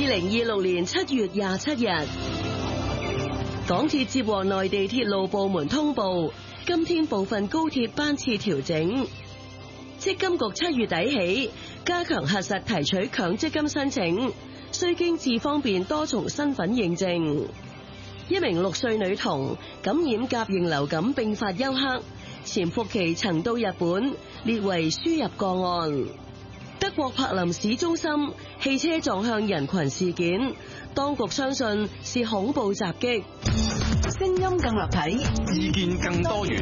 2026年7月27日，港鐵接獲內地鐵路部門通報，今天部分高鐵班次調整。積金局7月底起加強核實提取強積金申請，需經智方便多重身份認證。一名6歲女童感染甲型流感並發休克，潛伏期曾到日本，列為輸入個案。德國柏林市中心汽車撞向人群事件，當局相信是恐怖襲擊。 聲音更立體， 意見更多元。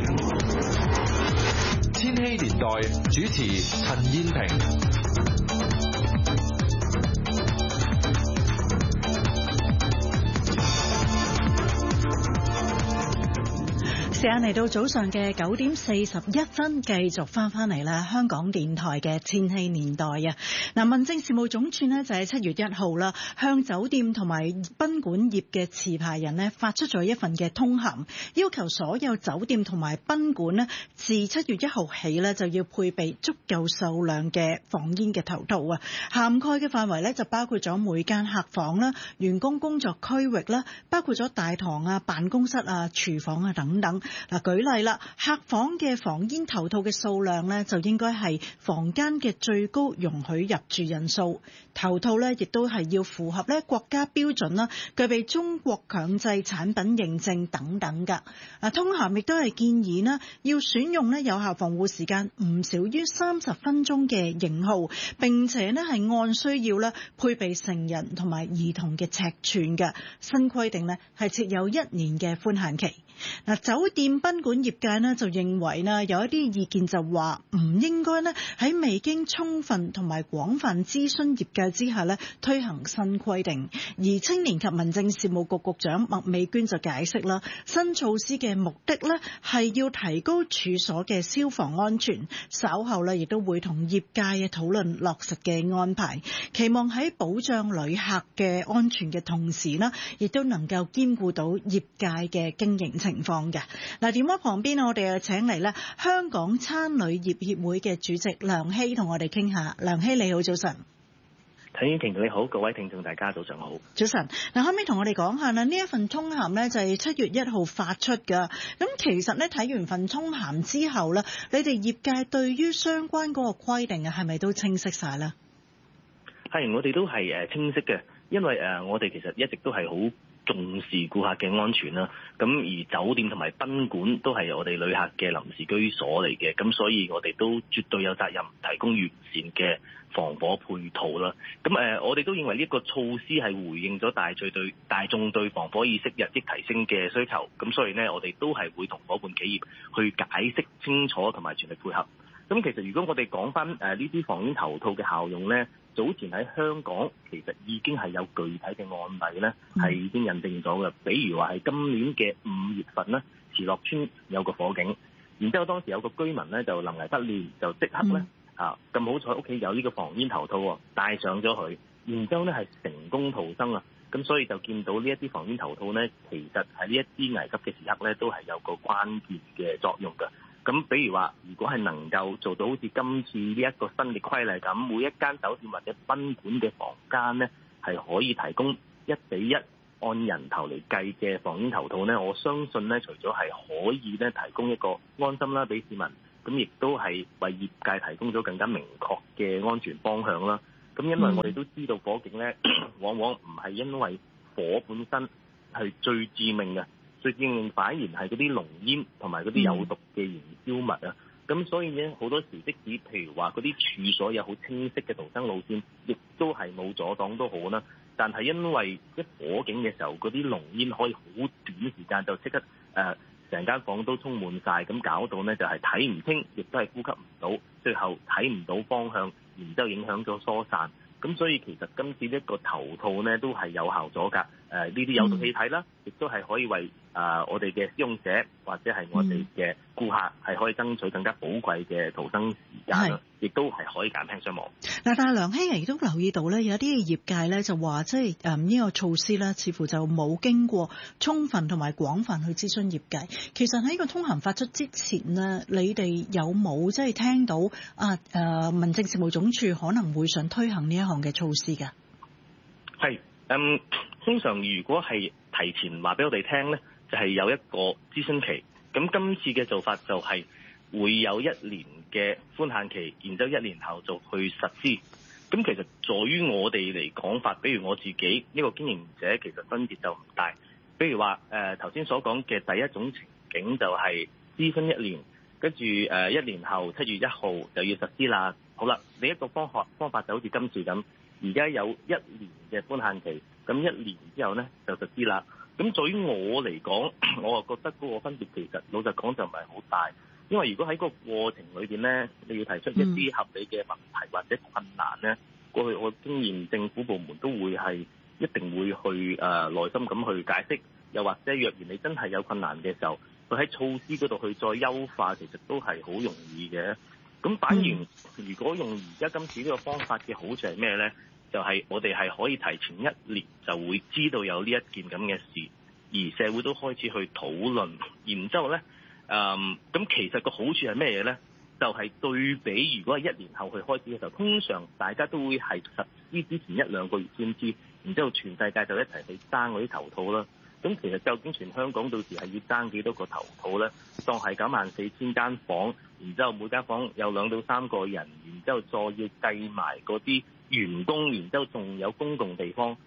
千禧年代主持陳燕萍。 時間嚟到早上嘅9點41分，繼續翻嚟啦。香港電台嘅千禧年代啊，嗱，民政事務總署呢就喺7月1號啦，向酒店同埋賓館業嘅持牌人呢發出咗一份嘅通函，要求所有酒店同埋賓館呢自7月1號起呢就要配備足夠數量嘅防煙嘅頭套啊，涵蓋嘅範圍呢就包括咗每間客房啦、員工工作區域啦，包括咗大堂啊、辦公室啊、廚房啊等等。嗱，舉例啦，客房嘅防煙頭套嘅數量呢，就應該係房間嘅最高容許入住人數。頭套呢，亦都係要符合呢國家標準啦，具備中國強制產品認證等等㗎。通函亦都係建議呢，要選用呢有效防護時間唔少於30分鐘嘅型號，並且呢係按需要呢配備成人同埋兒童嘅尺寸嘅。新規定呢係設有1年嘅寬限期。嗱，酒店賓館業界呢就認為呢有一啲意見就話唔應該呢喺未經充分同埋廣泛諮詢業界之下呢推行新規定。而青年及民政事務局局長麥美娟就解釋啦，新措施嘅目的呢係要提高處所嘅消防安全，稍後呢亦都會同業界嘅討論落實嘅安排，期望喺保障旅客嘅安全嘅同時呢，亦都能夠兼顧到業界嘅經營情況嘅。嗱，電話旁邊我哋又請嚟咧香港餐旅業協會嘅主席梁熙同我哋傾下。梁熙你好，早晨。 陳燕萍你好，各位聽眾大家早上好。 早晨。嗱，可唔可以同我哋講下呢一份通函呢就係7月1號發出噶。咁其實呢睇完份通函之後呢，你哋業界對於相關嗰個規定啊係咪都清晰晒呢？ 係，我哋都係清晰嘅，因為我哋其實一直都係好重視顧客嘅安全啦，咁而酒店同埋賓館都係我哋旅客嘅臨時居所嚟嘅，咁所以我哋都絕對有責任提供完善嘅防火配套啦。咁我哋都認為呢一個措施係回應咗大眾對防火意識日益提升嘅需求，咁所以呢，我哋都係會同夥伴企業去解釋清楚同埋全力配合。咁其實如果我哋講翻呢啲防煙頭套嘅效用呢，早前喺香港其實已經係有具體嘅案例呢係已經印證咗嘅。比如話係今年嘅5月份呢，慈樂邨有個火警，然之後當時有個居民呢就臨危不亂，就即刻呢咁好彩屋企有呢個防煙頭套喎，戴上咗佢，然之後呢係成功逃生啊！咁所以就見到呢一啲防煙頭套呢，其實喺呢一啲危急嘅時刻呢，都係有個關鍵嘅作用嘅。咁比如話，如果係能夠做到好似今次呢一個新嘅規例咁，每一間酒店或者賓館嘅房間呢，係可以提供1比1按人頭嚟計嘅防煙頭套呢，我相信呢，除咗係可以呢提供一個安心啦俾市民，咁亦都係為業界提供咗更加明確嘅安全方向啦。咁因為我哋都知道火警呢，往往唔係因為火本身係最致命嘅。最致命反而係嗰啲濃煙同埋嗰啲有毒嘅燃燒物啊，咁所以呢，好多時即使譬如話嗰啲處所有好清晰嘅逃生路線，亦都係冇阻擋都好啦。但係因為一火警嘅時候，嗰啲濃煙可以好短時間就即刻成間房都充滿晒，咁搞到呢就係睇唔清，亦都係呼吸唔到，最後睇唔到方向，然之後影響咗疏散。咁所以其實今次一個頭套呢都係有效阻隔呢啲有毒氣體啦，亦都係可以為我哋嘅使用者或者係我哋嘅顧客係可以爭取更加寶貴嘅逃生時間啦，亦都係可以減輕傷亡。 嗱，但係梁熙亦都留意到咧，有啲業界咧就話，即係呢個措施咧，似乎就冇經過充分同埋廣泛去諮詢業界。其實喺個通函發出之前呢，你哋有冇即係聽到民政事務總署可能會想推行呢一項嘅措施㗎？ 係通常如果係提前話俾我哋聽咧，就係有一個諮詢期。咁今次嘅做法就係會有1年嘅寬限期，然之後1年後就去實施。咁其實在於我哋嚟講法，比如我自己呢個經營者，其實分別就唔大。比如話頭先所講嘅第一種情景就係諮詢1年，跟住1年後7月1號就要實施啦。好啦，另一個方法就好似今次咁，而家有1年嘅寬限期，咁1年之後呢就實施啦。咁對於我嚟講，我就覺得嗰個分別其實老實講就唔係好大，因為如果喺個過程裏邊呢，你要提出一啲合理嘅問題或者困難呢，過去我經驗政府部門都會係一定會去耐心咁去解釋，又或者若然你真係有困難嘅時候，佢喺措施嗰度去再優化，其實都係好容易嘅。咁反而如果用而家今次呢個方法嘅好處係咩呢？就係我哋係可以提前1年就會知道有呢一件咁嘅事，而社會都開始去討論。然之後呢，咁其實個好處係咩嘢呢？就係對比如果係1年後去開始嘅時候，通常大家都會係實施之前1-2個月先知，然之後全世界就一齊去爭嗰啲頭套啦。咁其實究竟全香港到時係要爭幾多個頭套呢？當係94000間房，然之後每間房有2到3個人，然之後再要計埋嗰啲員工，然之後仲有公共地方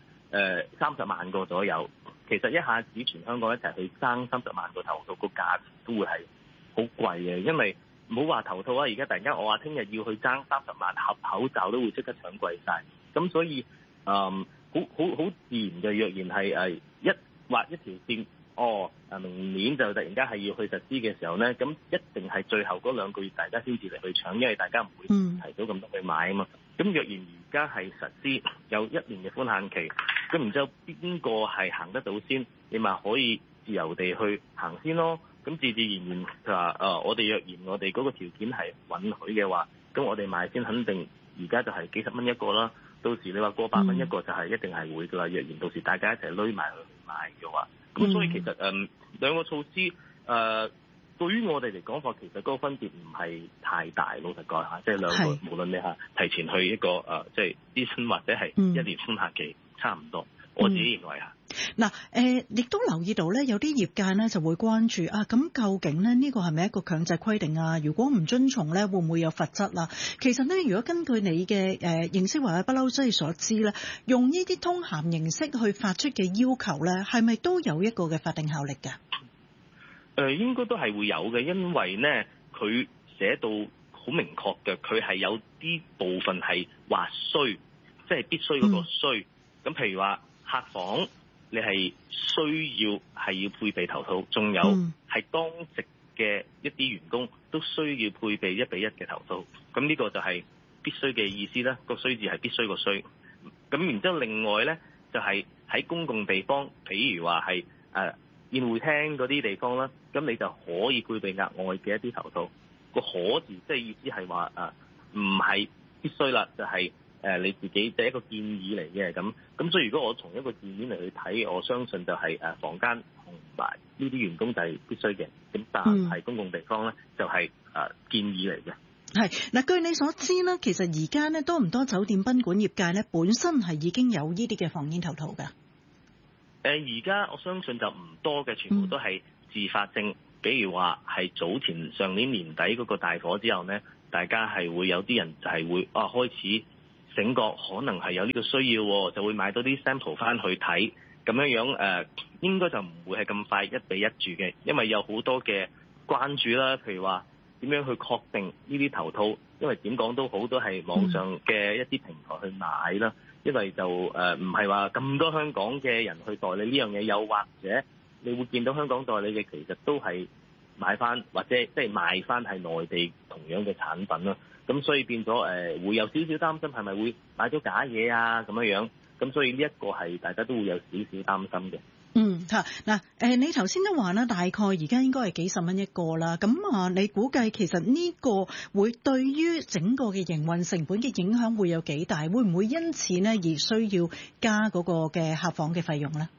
，30萬個左右。其實一下子全香港一齊去爭30萬個頭套，個價錢都會係好貴嘅。因為唔好話頭套啊，而家突然間我話聽日要去爭30萬盒口罩，都會即刻搶貴晒。咁所以好自然嘅，若然係一畫一條線，明年就突然間係要去實施嘅時候呢，咁一定係最後嗰2個月大家先至嚟去搶，因為大家唔會提早咁多去買啊嘛。咁若然而家係實施有1年嘅寬限期，咁然之後邊個係行得到先，你咪可以自由地去行先咯。咁自然然佢話我哋若然我哋嗰個條件係允許嘅話，咁我哋賣先肯定而家就係幾十蚊一個啦。到時你話過100蚊一個就係一定係會㗎啦。若然到時大家一齊攏埋去買嘅話，咁所以其實兩個措施對於我哋嚟講，其實嗰個分別唔係太大。老實講嚇，即係兩個無論你係提前去一個即係諮詢或者係1年寬限期，差唔多。我自己認為嚇。 嗱，亦都留意到咧，有啲業界咧就會關注啊，咁究竟咧呢個係咪一個強制規定啊？如果唔遵從咧，會唔會有罰則啊？其實咧，如果根據你嘅認識或者不嬲即係所知咧，用呢啲通函形式去發出嘅要求咧，係咪都有一個嘅法定效力㗎？ 應該都係會有嘅，因為咧佢寫到好明確嘅，佢係有啲部分係話需，即係必須嗰個需。咁譬如話客房。你係需要配備頭套，仲有係當值嘅一啲員工都需要配備1比1嘅頭套。咁呢個就係必須嘅意思啦。個需字係必須個需。咁然之後另外呢，就係喺公共地方，譬如話係宴會廳嗰啲地方啦，咁你就可以配備額外嘅一啲頭套。個可字即係意思係話唔係必須啦，就係你自己即係一個建議嚟嘅。咁所以如果我從一個字面嚟去睇，我相信就係房間同埋呢啲員工就係必須嘅，咁但係公共地方咧就係建議嚟嘅。 係嗱，據你所知咧，其實而家咧多唔多酒店賓館業界咧本身係已經有呢啲嘅防煙頭套㗎？ 而家我相信就唔多嘅，全部都係自發性。比如話係早前上年年底嗰個大火之後咧，大家係會有啲人就係會開始醒覺可能係有呢個需要，就會買到啲 sample 翻去睇，咁樣應該就唔會係咁快1比1住嘅，因為有好多嘅關注啦。譬如話點樣去確定呢啲頭套，因為點講都好，都係網上嘅一啲平台去買啦。因為就唔係話咁多香港嘅人去代理呢樣嘢，又或者你會見到香港代理嘅其實都係買翻或者即係賣翻係內地同樣嘅產品啦。咁所以變咗會有少少擔心係咪會買咗假嘢啊咁樣，咁所以呢一個係大家都會有少少擔心嘅。 嗱，你頭先都話啦，大概而家應該係幾十蚊一個啦。咁你估計其實呢個會對於整個嘅營運成本嘅影響會有幾大？會唔會因此呢而需要加嗰個嘅客房嘅費用呢？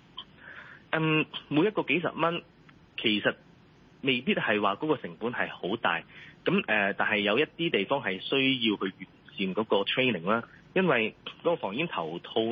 每一個幾十蚊，其實未必係話嗰個成本係好大。咁但係有一啲地方係需要去完善嗰個 training 啦，因為嗰個防煙頭套咧，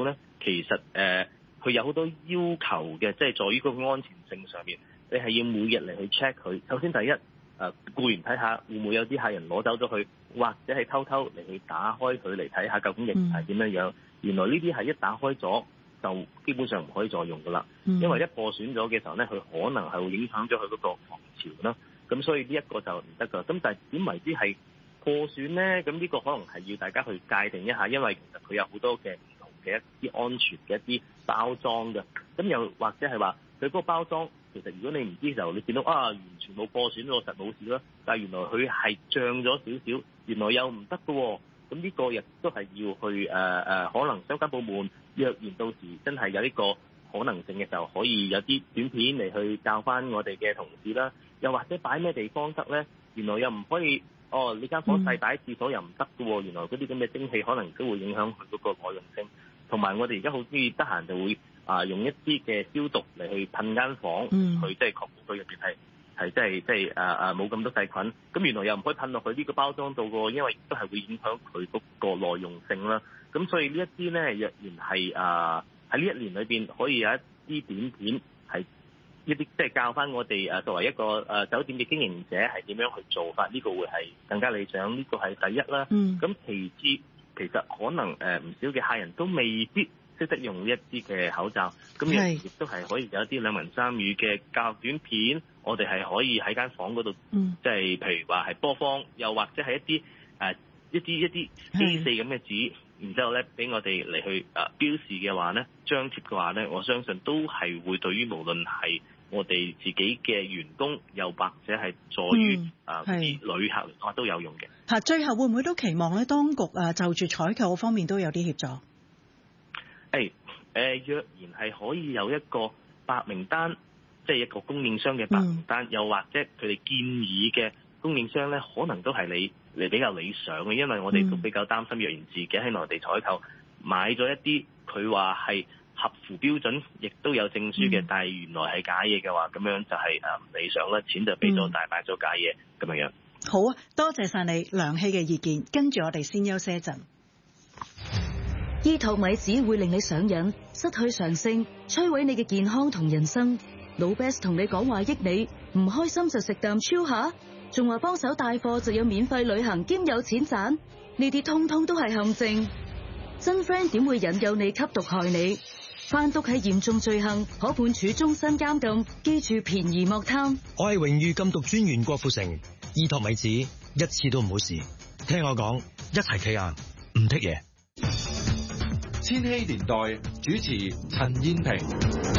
其實佢有好多要求嘅，即係在於嗰個安全性上面，你係要每日嚟去 check 佢。首先第一固然睇下會唔會有啲客人攞走咗佢，或者係偷偷嚟去打開佢嚟睇下究竟型係點樣樣。原來呢啲係一打開咗就基本上唔可以再用噶啦，因為一破損咗嘅時候咧，佢可能係會影響咗佢嗰個防潮啦。咁所以呢一個就唔得噶。咁但係點為之係破損咧？咁呢個可能係要大家去界定一下，因為其實佢有好多嘅唔同嘅一啲安全嘅一啲包裝嘅。咁又或者係話佢嗰個包裝，其實如果你唔知嘅時候，你見到完全冇破損，我實冇事啦。但係原來佢係漲咗少少，原來又唔得㗎喎。咁呢個亦都係要去可能相關部門若然到時真係有呢個可能性嘅時候，可以有啲短片嚟去教翻我哋嘅同事啦。又或者擺咩地方得咧？原來又唔可以。你間房細擺廁所又唔得㗎喎。原來嗰啲咁嘅蒸汽可能都會影響佢嗰個耐用性。同埋我哋而家好中意得閒就會用一啲嘅消毒嚟去噴間房，去即係確保佢入邊係即係冇咁多細菌。咁原來又唔可以噴落去呢個包裝度㗎，因為都係會影響佢嗰個耐用性啦。咁所以呢一啲咧，若然係喺呢一年裏邊可以有一啲短片係一啲即係教翻我哋作為一個酒店嘅經營者係點樣去做法，呢個會係更加理想。呢個係第一啦。咁其次，其實可能唔少嘅客人都未必識得用呢一啲嘅口罩，咁亦都係可以有一啲兩文三語嘅教短片，我哋係可以喺間房嗰度，即係譬如話係播放，又或者係一啲 A4 咁嘅紙，然之後咧俾我哋嚟去標示嘅話咧，張貼嘅話咧，我相信都係會對於無論係我哋自己嘅員工，又或者係在於啲旅客嚟講都有用嘅。 最後會唔會都期望咧，當局就住採購方面都有啲協助？ 若然係可以有一個白名單，即係一個供應商嘅白名單，又或者佢哋建議嘅供應商咧，可能都係你比較理想嘅，因為我哋都比較擔心，若然自己喺內地採購買咗一啲佢話係合乎標準，亦都有證書嘅，但係原來係假嘢嘅話，咁樣就係唔理想啦，錢就俾咗大買咗假嘢咁樣。 好啊，多謝晒你梁希嘅意見，跟住我哋先休息一陣。 依托米子會令你上癮，失去常性，摧毀你嘅健康同人生。老 Best 同你講話益你，唔開心就食啖超下，仲話幫手帶貨就有免費旅行兼有錢賺，呢啲通通都係陷阱。真 friend 點會引誘你吸毒害你？販毒係嚴重罪行，可判處終身監禁。記住便宜莫貪。 我係榮譽禁毒專員郭富城，依托米子一次都唔好試，聽我講，一齊企硬，唔剔嘢。 千禧年代主持陳燕萍。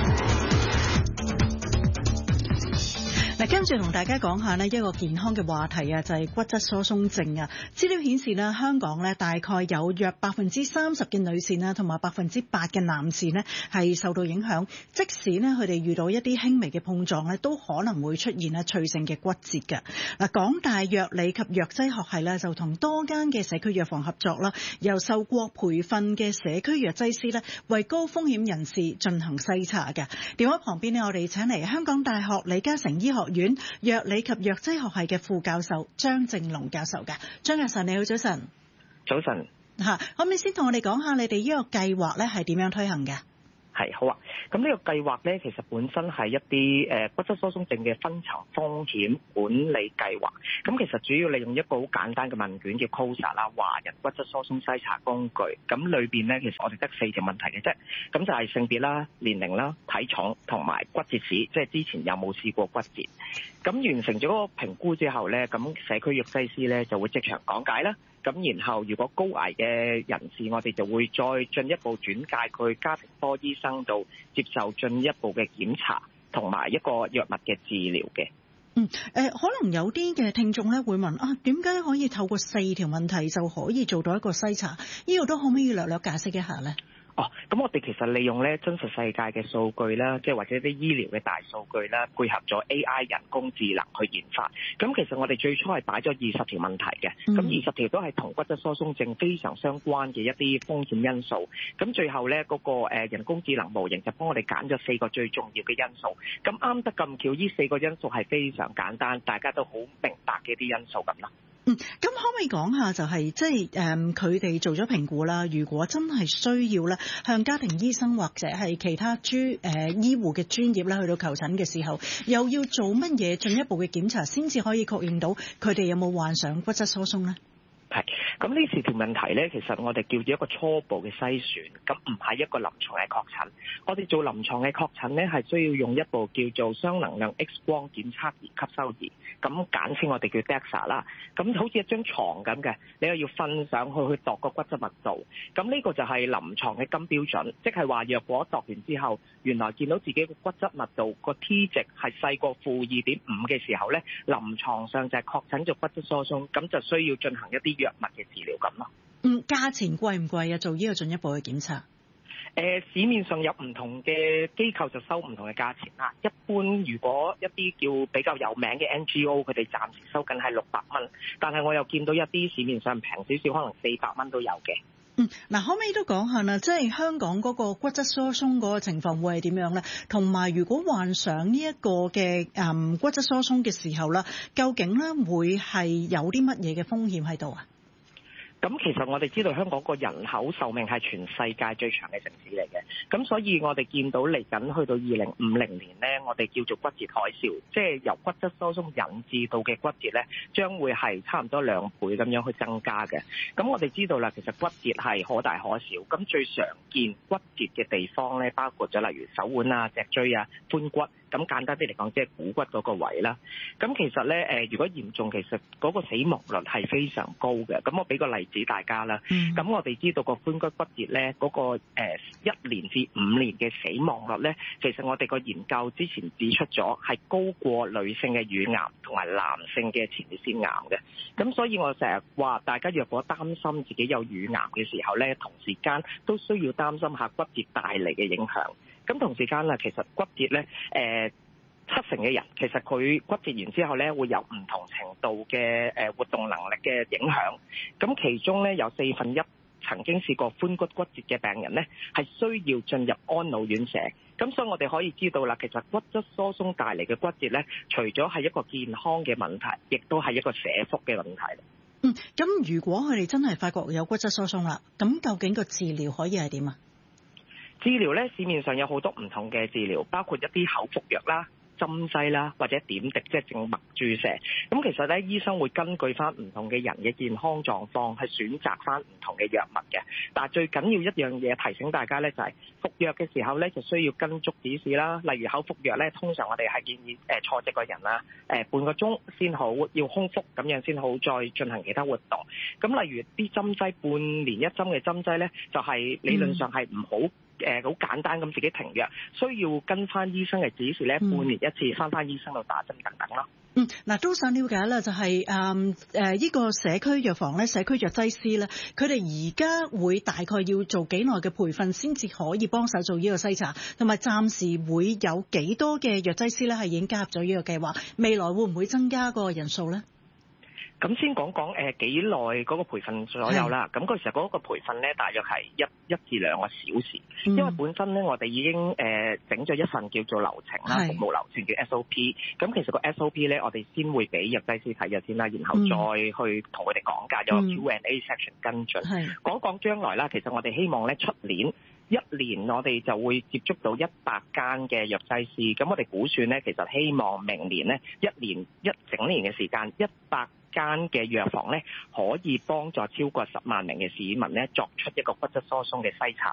跟住同大家講下呢一個健康嘅話題啊，就係骨質疏鬆症啊。資料顯示呢，香港呢大概有約30%嘅女士啦，同埋8%嘅男士呢係受到影響。即使呢佢哋遇到一啲輕微嘅碰撞呢，都可能會出現脆性嘅骨折嘅。嗱，港大藥理及藥劑學系呢就同多間嘅社區藥房合作啦，由受過培訓嘅社區藥劑師呢為高風險人士進行篩查嘅。電話旁邊呢，我哋請嚟香港大學李嘉誠醫學院藥理及藥劑學系嘅副教授張正龍教授嘅。張教授你好，早晨。 早晨。 可唔可以先同我哋講下你哋呢個計劃咧係點樣推行嘅？ 係，好啊。咁呢個計劃咧，其實本身係一啲骨質疏鬆症嘅分層風險管理計劃。咁其實主要利用一個好簡單嘅問卷叫 COSA 啦，華人骨質疏鬆篩查工具。咁裏邊咧，其實我哋得4條問題嘅啫。咁就係性別啦、年齡啦、體重同埋骨折史，即係之前有冇試過骨折。咁完成咗嗰個評估之後咧，咁社區藥劑師咧就會即場講解啦。咁然後如果高危嘅人士，我哋就會再進一步轉介佢家庭科醫生度接受進一步嘅檢查同埋一個藥物嘅治療嘅。 可能有啲嘅聽眾咧會問點解可以透過4條問題就可以做到一個篩查？呢個都可唔可以略略解釋一下咧？ 咁我哋其實利用咧真實世界嘅數據啦，即係或者啲醫療嘅大數據啦，配合咗 AI 人工智能去研發。咁其實我哋最初係擺咗20條問題嘅，咁20條都係同骨質疏鬆症非常相關嘅一啲風險因素。咁最後咧嗰個人工智能模型就幫我哋揀咗4個最重要嘅因素。咁啱得咁巧，呢4個因素係非常簡單，大家都好明白嘅一啲因素咁啦。 咁可唔可以講下就係即係佢哋做咗評估啦？如果真係需要咧，向家庭醫生或者係其他醫護嘅專業咧去到求診嘅時候，又要做乜嘢進一步嘅檢查，先至可以確認到佢哋有冇患上骨質疏鬆咧？ 係，咁呢四條問題咧，其實我哋叫做一個初步嘅篩選，咁唔係一個臨床嘅確診。我哋做臨床嘅確診咧，係需要用一部叫做雙能量 X 光檢測儀吸收儀，咁簡稱我哋叫 DEXA 啦。咁好似一張床咁嘅，你又要瞓上去度個骨質密度。咁呢個就係臨床嘅金標準，即係話若果度完之後，原來見到自己個骨質密度個 T 值係細過-2.5嘅時候咧，臨床上就係確診咗骨質疏鬆，咁就需要進行一啲藥物嘅治療咁咯。 價錢貴唔貴啊？做呢個進一步嘅檢查？ 市面上有唔同嘅機構就收唔同嘅價錢啦。一般如果一啲叫比較有名嘅 NGO， 佢哋暫時收緊係600蚊，但係我又見到一啲市面上平少少，可能400蚊都有嘅。 嗱，可唔可以都講下啦？即係香港嗰個骨質疏鬆嗰個情況會係點樣咧？同埋，如果患上呢一個嘅骨質疏鬆嘅時候啦，究竟咧會係有啲乜嘢嘅風險喺度啊？ 咁其實我哋知道香港個人口壽命係全世界最長嘅城市嚟嘅，咁所以我哋見到嚟緊去到2050年呢，我哋叫做骨折海嘯，即係由骨質疏鬆引致到嘅骨折呢，將會係差唔多2倍咁樣去增加嘅。咁我哋知道啦，其實骨折係可大可小，咁最常見骨折嘅地方呢，包括咗例如手腕啊、脊椎啊、髖骨。咁簡單啲嚟講，即係股骨嗰個位啦。咁其實咧，如果嚴重，其實嗰個死亡率係非常高嘅。咁我俾個例子大家啦。咁我哋知道個髖骨骨折咧，嗰個1年至5年嘅死亡率咧，其實我哋個研究之前指出咗係高過女性嘅乳癌同埋男性嘅前列腺癌嘅。咁所以我成日話，大家若果擔心自己有乳癌嘅時候咧，同時間都需要擔心下骨折帶嚟嘅影響。咁同時間啦，其實骨折咧，70%嘅人其實佢骨折完之後咧，會有唔同程度嘅活動能力嘅影響。咁其中咧有1/4曾經試過髖骨骨折嘅病人咧，係需要進入安老院舍。咁所以我哋可以知道啦，其實骨質疏鬆帶嚟嘅骨折咧，除咗係一個健康嘅問題，亦都係一個社福嘅問題。 咁如果佢哋真係發覺有骨質疏鬆啦，咁究竟個治療可以係點啊？ 治療咧，市面上有好多唔同嘅治療，包括一啲口服藥啦、針劑啦，或者點滴即係靜脈注射。咁其實咧，醫生會根據翻唔同嘅人嘅健康狀況，係選擇翻唔同嘅藥物嘅。但係最緊要一樣嘢提醒大家咧，就係服藥嘅時候咧，就需要跟足指示啦。例如口服藥咧，通常我哋係建議坐直個人啦，半個鐘先好，要空腹咁樣先好，再進行其他活動。咁例如啲針劑，半年1針嘅針劑咧，就係理論上係唔好。好簡單咁自己停藥，需要跟翻醫生嘅指示咧，半年1次翻醫生度打針等等咯。 嗱都想了解啦，就係呢個社區藥房咧，社區藥劑師咧，佢哋而家會大概要做幾耐嘅培訓先至可以幫手做呢個篩查，同埋暫時會有幾多嘅藥劑師咧係已經加入咗呢個計劃，未來會唔會增加個人數咧？ 咁先講幾耐嗰個培訓左右啦。咁嗰時候嗰個培訓咧，大約係一至2個小時。因為本身咧，我哋已經整咗一份叫做流程啦，服務流程叫 SOP。咁其實個 SOP 咧，我哋先會俾藥劑師睇咗先啦，然後再去同佢哋講解，有 Q&A section 跟進。講將來啦，其實我哋希望咧出年1年我哋就會接觸到100間嘅藥劑師。咁我哋估算咧，其實希望明年咧一整年嘅時間100間嘅藥房咧，可以幫助超過10萬名嘅市民咧，作出一個骨質疏鬆嘅篩查